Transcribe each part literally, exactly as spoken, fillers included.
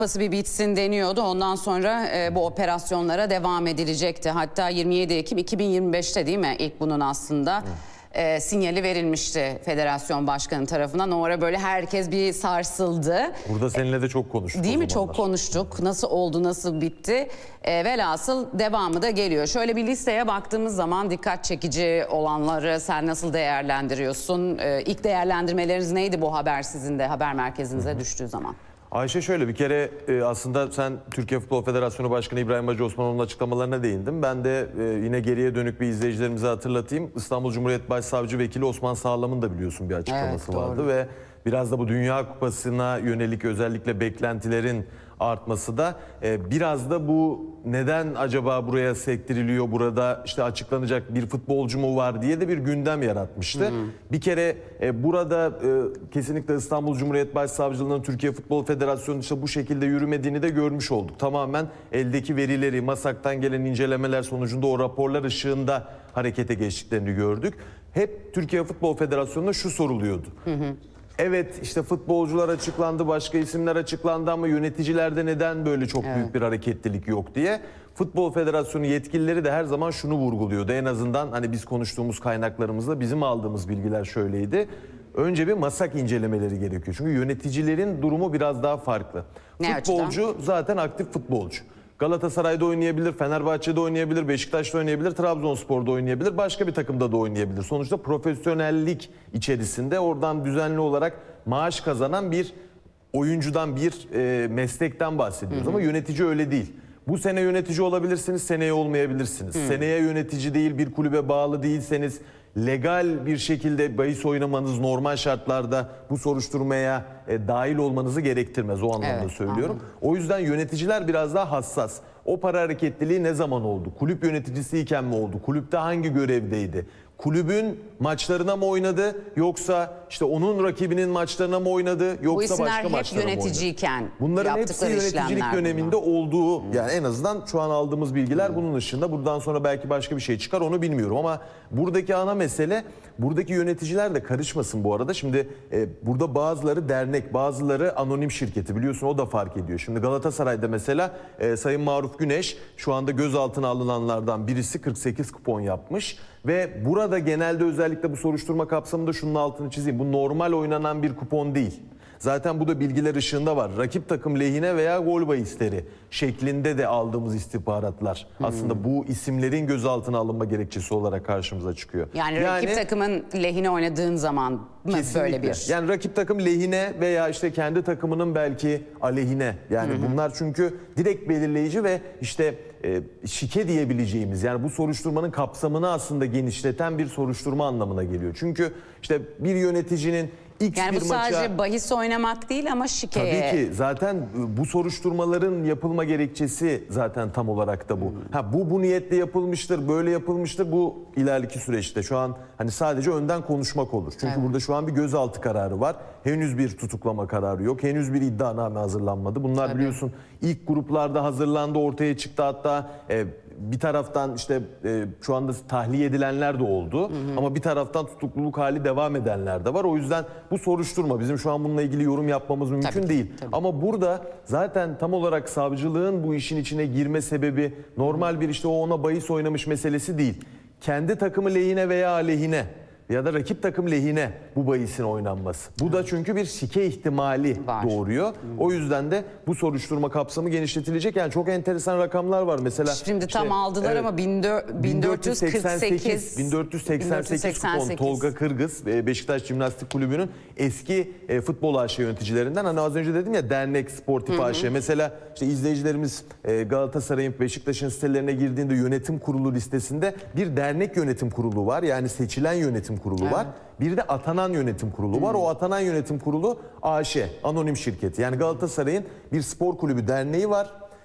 Kupası bir bitsin deniyordu. Ondan sonra e, bu operasyonlara devam edilecekti. Hatta yirmi yedi Ekim iki bin yirmi beş'te değil mi ilk bunun aslında e, sinyali verilmişti federasyon başkanı tarafından. O ara böyle herkes bir sarsıldı. Burada seninle de çok konuştuk. Değil mi? Çok konuştuk. Nasıl oldu, nasıl bitti? E, velhasıl devamı da geliyor. Şöyle bir listeye baktığımız zaman dikkat çekici olanları sen nasıl değerlendiriyorsun? E, ilk değerlendirmeleriniz neydi bu haber sizin de haber merkezinize düştüğü zaman? Ayşe şöyle bir kere e, aslında sen Türkiye Futbol Federasyonu Başkanı İbrahim Hacı Osmanoğlu'nun açıklamalarına değindim. Ben de e, yine geriye dönük bir izleyicilerimize hatırlatayım. İstanbul Cumhuriyet Başsavcı Vekili Osman Sağlam'ın da biliyorsun bir açıklaması Evet, vardı ve biraz da bu Dünya Kupası'na yönelik özellikle beklentilerin artması da e, biraz da bu neden acaba buraya sektiriliyor, burada işte açıklanacak bir futbolcu mu var diye de bir gündem yaratmıştı. Hı hı. Bir kere e, burada e, kesinlikle İstanbul Cumhuriyet Başsavcılığı'nın Türkiye Futbol Federasyonu işte bu şekilde yürümediğini de görmüş olduk. Tamamen eldeki verileri, MASAK'tan gelen incelemeler sonucunda o raporlar ışığında harekete geçtiklerini gördük. Hep Türkiye Futbol Federasyonu'na şu soruluyordu. Hı hı. Evet işte futbolcular açıklandı, başka isimler açıklandı ama yöneticilerde neden böyle çok evet. büyük bir hareketlilik yok diye. Futbol Federasyonu yetkilileri de her zaman şunu vurguluyordu. En azından hani biz konuştuğumuz kaynaklarımızda bizim aldığımız bilgiler şöyleydi. Önce bir MASAK incelemeleri gerekiyor. Çünkü yöneticilerin durumu biraz daha farklı. Ne futbolcu açıdan? Zaten aktif futbolcu. Galatasaray'da oynayabilir, Fenerbahçe'de oynayabilir, Beşiktaş'ta oynayabilir, Trabzonspor'da oynayabilir, başka bir takımda da oynayabilir. Sonuçta profesyonellik içerisinde oradan düzenli olarak maaş kazanan bir oyuncudan, bir e, meslekten bahsediyoruz. Hı hı. Ama yönetici öyle değil. Bu sene yönetici olabilirsiniz, seneye olmayabilirsiniz. Hı. Seneye yönetici değil, bir kulübe bağlı değilseniz, legal bir şekilde bahis oynamanız normal şartlarda bu soruşturmaya e, dahil olmanızı gerektirmez. O anlamda evet, söylüyorum. Anladım. O yüzden yöneticiler biraz daha hassas. O para hareketliliği ne zaman oldu? Kulüp yöneticisiyken mi oldu? Kulüpte hangi görevdeydi? Kulübün maçlarına mı oynadı yoksa işte onun rakibinin maçlarına mı oynadı yoksa başka maçlarına mı oynadı? Bu isimler hep yöneticiyken bunların hepsi yöneticilik döneminde bunlar. olduğu hmm. yani en azından şu an aldığımız bilgiler hmm. bunun ışığında. Buradan sonra belki başka bir şey çıkar onu bilmiyorum ama buradaki ana mesele buradaki yöneticiler de karışmasın bu arada. Şimdi e, burada bazıları dernek, bazıları anonim şirketi biliyorsun o da fark ediyor. Şimdi Galatasaray'da mesela e, Sayın Maruf Güneş şu anda gözaltına alınanlardan birisi kırk sekiz kupon yapmış. Ve burada genelde özellikle bu soruşturma kapsamında şunun altını çizeyim. Bu normal oynanan bir kupon değil. Zaten bu da bilgiler ışığında var. Rakip takım lehine veya gol bahisleri şeklinde de aldığımız istihbaratlar. Hmm. Aslında bu isimlerin gözaltına alınma gerekçesi olarak karşımıza çıkıyor. Yani, yani rakip takımın lehine oynadığın zaman mı böyle bir? Yani rakip takım lehine veya işte kendi takımının belki aleyhine. Yani hmm. bunlar çünkü direkt belirleyici ve işte e, şike diyebileceğimiz yani bu soruşturmanın kapsamını aslında genişleten bir soruşturma anlamına geliyor. Çünkü işte bir yöneticinin X yani bir bu sadece maça, bahis oynamak değil ama şikeye. Tabii ki zaten bu soruşturmaların yapılma gerekçesi zaten tam olarak da bu. Hmm. Ha bu bu niyetle yapılmıştır, böyle yapılmıştır bu ileriki süreçte. Şu an hani sadece önden konuşmak olur. Çünkü evet. burada şu an bir gözaltı kararı var. Henüz bir tutuklama kararı yok. Henüz bir iddianame hazırlanmadı. Bunlar Tabii. biliyorsun ilk gruplarda hazırlandı, ortaya çıktı hatta e, bir taraftan işte e, şu anda tahliye edilenler de oldu. Hı hı. Ama bir taraftan tutukluluk hali devam edenler de var. O yüzden bu soruşturma bizim şu an bununla ilgili yorum yapmamız mümkün tabii, değil. Tabii. Ama burada zaten tam olarak savcılığın bu işin içine girme sebebi normal bir işte o ona bahis oynamış meselesi değil. Kendi takımı lehine veya aleyhine ya da rakip takım lehine bu bahisin oynanması. Bu da çünkü bir şike ihtimali var. doğuruyor. Hmm. O yüzden de bu soruşturma kapsamı genişletilecek. Yani çok enteresan rakamlar var. Mesela şimdi işte, tam aldılar evet, ama bin dört yüz kırk sekiz bin dört yüz seksen sekiz kupon Tolga Kırgız Beşiktaş Jimnastik Kulübü'nün eski e, futbol A Ş yöneticilerinden. Hani az önce dedim ya dernek sportif hı hı. A Ş. Mesela işte izleyicilerimiz e, Galatasaray'ın Beşiktaş'ın sitelerine girdiğinde yönetim kurulu listesinde bir dernek yönetim kurulu var. Yani seçilen yönetim kurulu evet. var. Bir de atanan yönetim kurulu var. Hmm. O atanan yönetim kurulu A Ş, anonim şirketi. Yani Galatasaray'ın bir spor kulübü derneği var.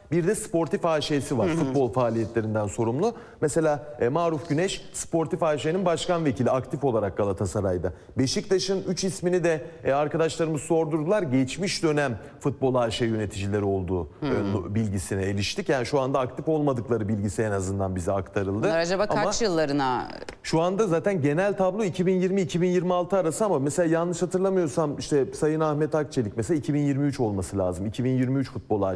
Bir de Sportif A Ş'si var. Futbol faaliyetlerinden sorumlu. Mesela e, Maruf Güneş Sportif A Ş'nin başkan vekili aktif olarak Galatasaray'da. Beşiktaş'ın üç ismini de e, arkadaşlarımız sordurdular. Geçmiş dönem Futbol A Ş yöneticileri olduğu e, bilgisine eriştik. Yani şu anda aktif olmadıkları bilgisi en azından bize aktarıldı. Bunlar acaba Ama kaç yıllarına? şu anda zaten genel tablo iki bin yirmi iki bin yirmi altı arası ama mesela yanlış hatırlamıyorsam işte Sayın Ahmet Akçelik mesela iki bin yirmi üç olması lazım. iki bin yirmi üç Futbol A Ş